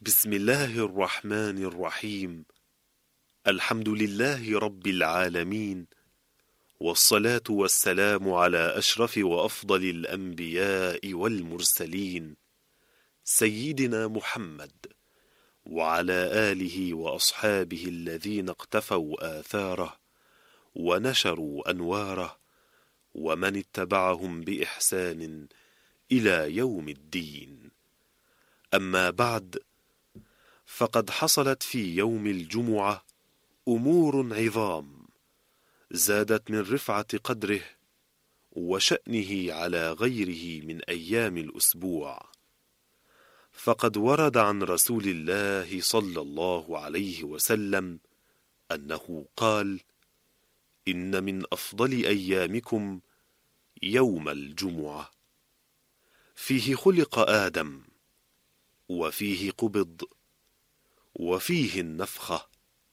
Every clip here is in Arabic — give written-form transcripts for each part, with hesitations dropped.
بسم الله الرحمن الرحيم. الحمد لله رب العالمين، والصلاة والسلام على أشرف وأفضل الأنبياء والمرسلين سيدنا محمد، وعلى آله وأصحابه الذين اقتفوا آثاره ونشروا أنواره، ومن اتبعهم بإحسان إلى يوم الدين. أما بعد، فقد حصلت في يوم الجمعة أمور عظام زادت من رفعة قدره وشأنه على غيره من أيام الأسبوع. فقد ورد عن رسول الله صلى الله عليه وسلم أنه قال: إن من أفضل أيامكم يوم الجمعة، فيه خلق آدم، وفيه قبض، وفيه النفخة،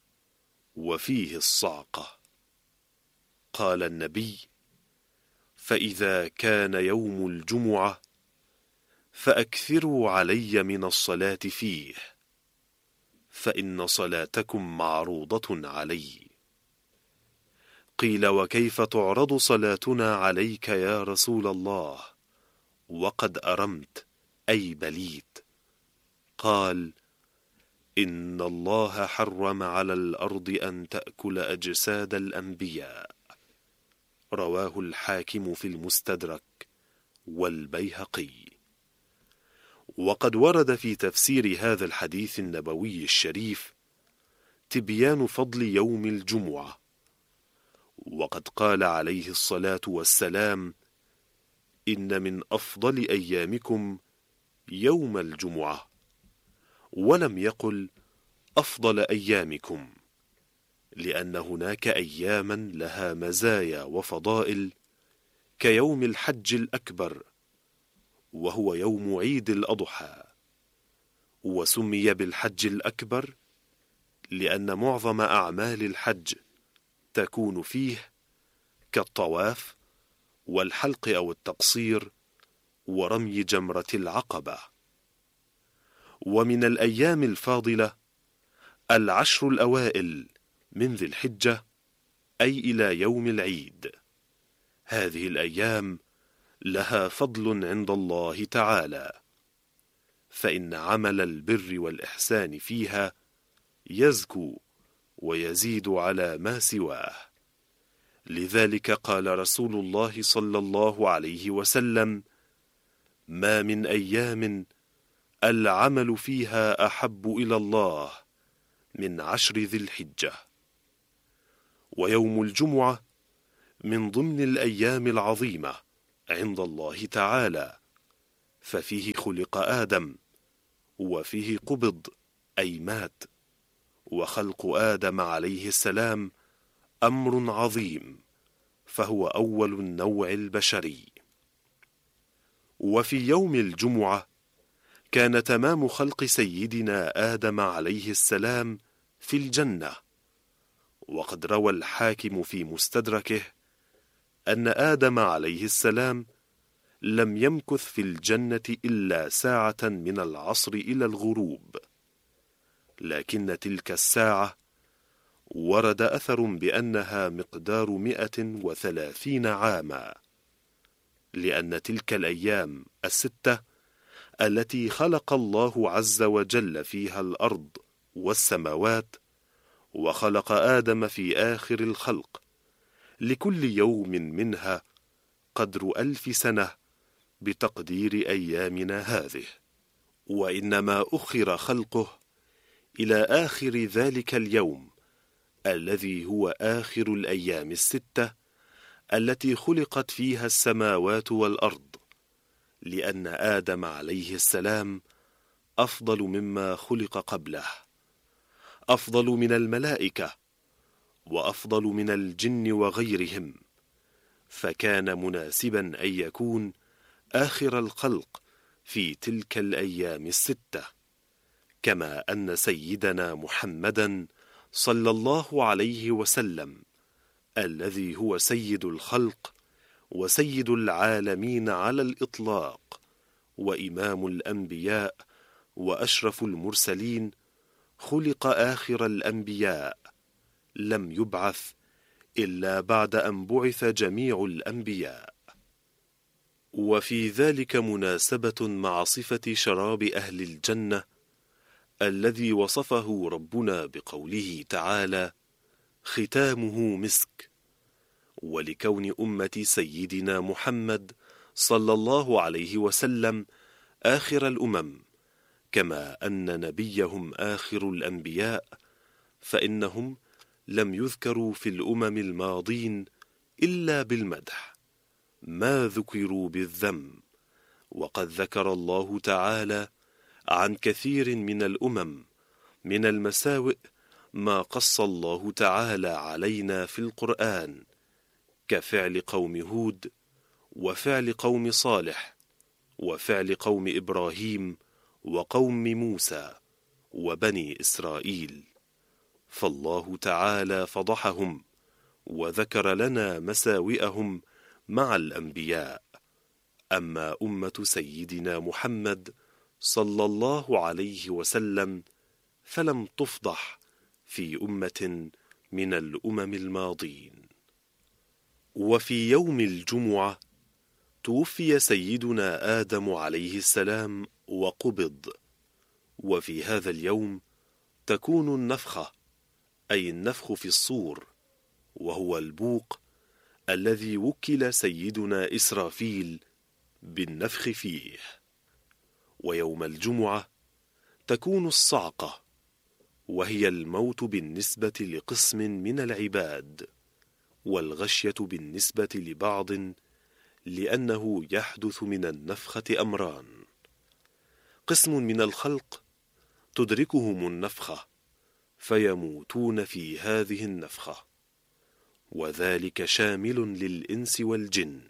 وفيه الصعقة. قال النبي: فإذا كان يوم الجمعة فأكثروا علي من الصلاة فيه، فإن صلاتكم معروضة علي. قيل: وكيف تعرض صلاتنا عليك يا رسول الله وقد أرمت أي بليت؟ قال: إن الله حرم على الأرض أن تأكل أجساد الأنبياء. رواه الحاكم في المستدرك والبيهقي. وقد ورد في تفسير هذا الحديث النبوي الشريف تبيان فضل يوم الجمعة. وقد قال عليه الصلاة والسلام: إن من أفضل أيامكم يوم الجمعة، ولم يقل أفضل أيامكم، لأن هناك أياما لها مزايا وفضائل كيوم الحج الأكبر، وهو يوم عيد الأضحى. وسمي بالحج الأكبر لأن معظم أعمال الحج تكون فيه، كالطواف والحلق أو التقصير ورمي جمرة العقبة. ومن الأيام الفاضلة العشر الأوائل من ذي الحجة، أي إلى يوم العيد. هذه الأيام لها فضل عند الله تعالى، فإن عمل البر والإحسان فيها يزكو ويزيد على ما سواه. لذلك قال رسول الله صلى الله عليه وسلم: ما من أيام العمل فيها أحب إلى الله من 10 ذي الحجة. ويوم الجمعة من ضمن الأيام العظيمة عند الله تعالى، ففيه خلق آدم، وفيه قبض أي مات. وخلق آدم عليه السلام أمر عظيم، فهو أول النوع البشري. وفي يوم الجمعة كان تمام خلق سيدنا آدم عليه السلام في الجنة. وقد روى الحاكم في مستدركه أن آدم عليه السلام لم يمكث في الجنة إلا ساعة من العصر إلى الغروب، لكن تلك الساعة ورد أثر بأنها مقدار 130 عاما، لأن تلك الأيام الستة التي خلق الله عز وجل فيها الأرض والسماوات، وخلق آدم في آخر الخلق، لكل يوم منها قدر 1000 سنة بتقدير أيامنا هذه. وإنما أخر خلقه إلى آخر ذلك اليوم الذي هو آخر الأيام الستة التي خلقت فيها السماوات والأرض، لأن آدم عليه السلام أفضل مما خلق قبله، أفضل من الملائكة، وأفضل من الجن وغيرهم، فكان مناسبا أن يكون آخر الخلق في تلك الأيام الستة. كما أن سيدنا محمدا صلى الله عليه وسلم الذي هو سيد الخلق وسيد العالمين على الإطلاق، وإمام الأنبياء وأشرف المرسلين، خلق آخر الأنبياء، لم يبعث إلا بعد أن بعث جميع الأنبياء. وفي ذلك مناسبة مع صفة شراب أهل الجنة الذي وصفه ربنا بقوله تعالى: ختامه مسك. ولكون أمة سيدنا محمد صلى الله عليه وسلم آخر الأمم، كما أن نبيهم آخر الأنبياء، فإنهم لم يذكروا في الأمم الماضين إلا بالمدح، ما ذكروا بالذم. وقد ذكر الله تعالى عن كثير من الأمم من المساوئ ما قص الله تعالى علينا في القرآن، كفعل قوم هود، وفعل قوم صالح، وفعل قوم إبراهيم، وقوم موسى، وبني إسرائيل. فالله تعالى فضحهم وذكر لنا مساوئهم مع الأنبياء. أما أمة سيدنا محمد صلى الله عليه وسلم فلم تفضح في أمة من الأمم الماضين. وفي يوم الجمعة توفي سيدنا آدم عليه السلام وقبض، وفي هذا اليوم تكون النفخة، أي النفخ في الصور، وهو البوق الذي وكل سيدنا إسرافيل بالنفخ فيه. ويوم الجمعة تكون الصعقة، وهي الموت بالنسبة لقسم من العباد، والغشية بالنسبة لبعض، لأنه يحدث من النفخة أمران: قسم من الخلق تدركهم النفخة فيموتون في هذه النفخة، وذلك شامل للإنس والجن.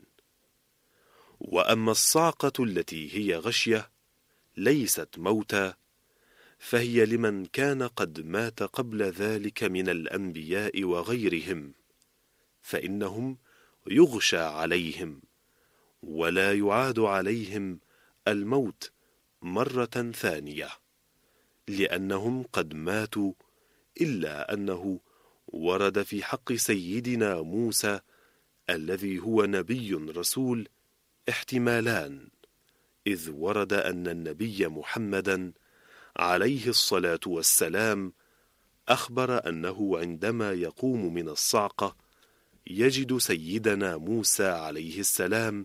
وأما الصعقة التي هي غشية ليست موتا، فهي لمن كان قد مات قبل ذلك من الأنبياء وغيرهم، فإنهم يغشى عليهم ولا يعاد عليهم الموت مرة ثانية، لأنهم قد ماتوا، إلا أنه ورد في حق سيدنا موسى الذي هو نبي رسول احتمالان، إذ ورد أن النبي محمدا عليه الصلاة والسلام أخبر أنه عندما يقوم من الصعقة يجد سيدنا موسى عليه السلام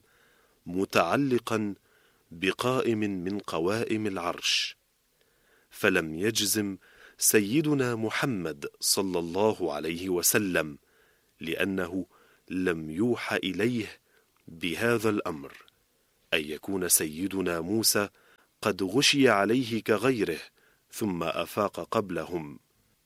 متعلقا بقائم من قوائم العرش، فلم يجزم سيدنا محمد صلى الله عليه وسلم، لأنه لم يوحى إليه بهذا الأمر، أن يكون سيدنا موسى قد غشي عليه كغيره ثم أفاق قبلهم.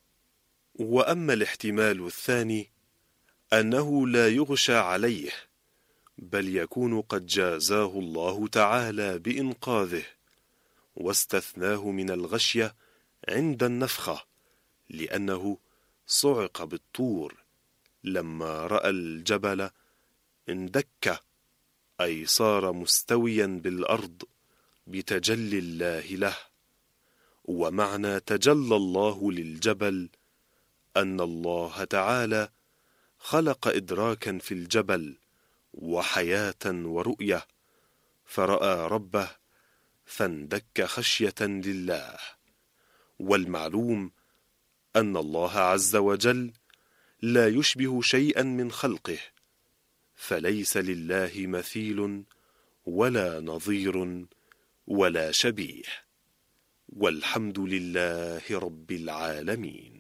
وأما الاحتمال الثاني أنه لا يغشى عليه، بل يكون قد جازاه الله تعالى بإنقاذه، واستثناه من الغشية عند النفخة، لأنه صعق بالطور لما رأى الجبل اندك، أي صار مستويا بالأرض بتجلي الله له. ومعنى تجلى الله للجبل أن الله تعالى خلق إدراكا في الجبل وحياة ورؤية، فرأى ربه فاندك خشية لله. والمعلوم أن الله عز وجل لا يشبه شيئا من خلقه، فليس لله مثيل ولا نظير ولا شبيه. والحمد لله رب العالمين.